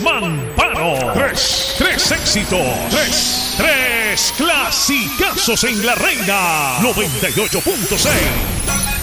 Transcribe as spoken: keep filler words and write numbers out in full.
Mampano. Tres, tres éxitos. Tres, tres clasicazos en La Reina. noventa y ocho punto seis.